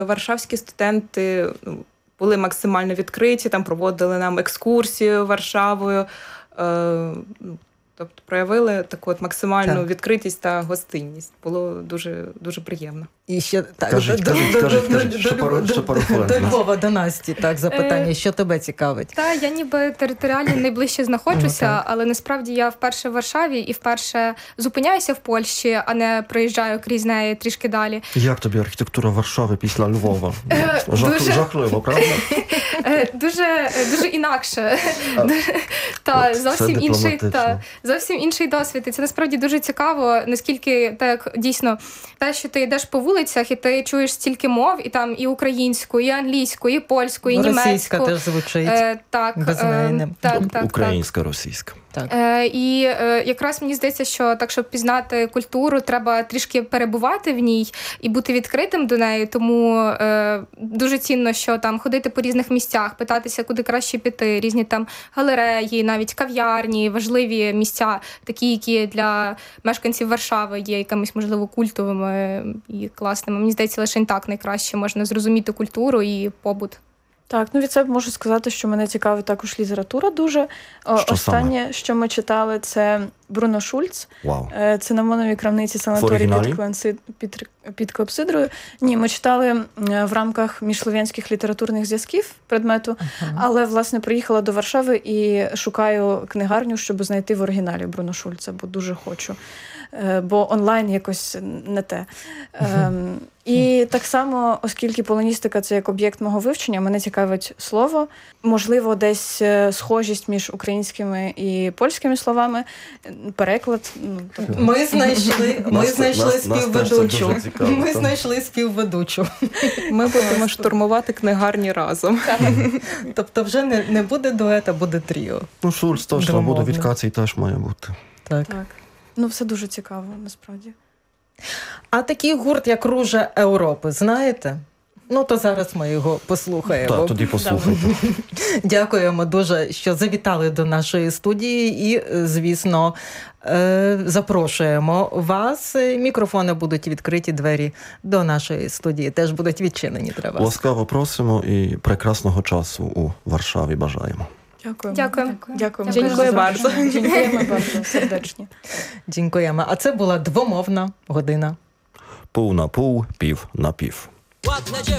Варшавські студенти були максимально відкриті, там проводили нам екскурсію Варшавою, тобто проявили таку от максимальну відкритість та гостинність. Було дуже, дуже приємно. І ще так, кажіть, що пару хвилин. До Львова, до Насті, так, запитання, що тебе цікавить? Та, я ніби територіально найближче знаходжуся, але насправді я вперше в Варшаві і вперше зупиняюся в Польщі, а не проїжджаю крізь неї трішки далі. Як тобі архітектура Варшави після Львова? Жахливо, правда? Дуже інакше. Зовсім інший досвід. І це насправді дуже цікаво, наскільки так дійсно те, що ти йдеш по вулицях, і ти чуєш стільки мов, і там і українську, і англійську, і польську, і німецьку. Російська теж звучить. Без неї. Українська, російська. І якраз мені здається, що так, щоб пізнати культуру, треба трішки перебувати в ній і бути відкритим до неї. Тому дуже цінно, що там ходити по різних місцях, питатися, куди краще піти, різні там галереї, навіть кав'ярні, важливі місця, такі, які для мешканців Варшави є якимись, можливо, культовими і класними. Мені здається, лише так найкраще можна зрозуміти культуру і побут. Так, від себе можу сказати, що мене цікавить також література дуже. Останнє, що ми читали, це Бруно Шульц. Вау. Це на моновій крамниці санаторій під Клепсидрою. Ні, ми читали в рамках міжслов'янських літературних зв'язків предмету, але, власне, приїхала до Варшави і шукаю книгарню, щоб знайти в оригіналі Бруно Шульца, бо дуже хочу. Бо онлайн якось не те. І так само, оскільки полоністика – це як об'єкт мого вивчення, мене цікавить слово. Можливо, десь схожість між українськими і польськими словами, переклад. Ми знайшли співведучу. Ми знайшли співведучу. Ми будемо штурмувати книгарні разом. Тобто вже не буде дует, а буде тріо. Шульц точно буде, Віткацій теж має бути. Так. Все дуже цікаво, насправді. А такий гурт, як «Ружа Європи», знаєте? То зараз ми його послухаємо. Так, тоді послухайте. Дякуємо дуже, що завітали до нашої студії і, звісно, запрошуємо вас. Мікрофони будуть відкриті, двері до нашої студії теж будуть відчинені для вас. Ласкаво просимо і прекрасного часу у Варшаві бажаємо. Дякуємо. Дякую bardzo. Дякуємо bardzo сердечно. Дякуємо. А це була двомовна година. Пів на пів, пів на пів. Ładna dziewczyna